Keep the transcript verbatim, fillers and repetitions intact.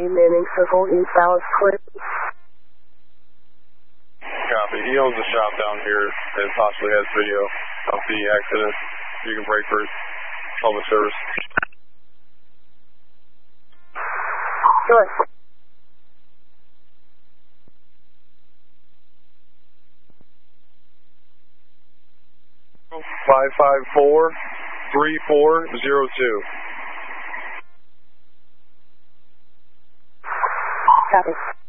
Manning Circle, East Dallas, clear. Copy. He owns a shop down here and possibly has video of the accident. You can break for public service. Sure. Five five four three four zero two. Copy.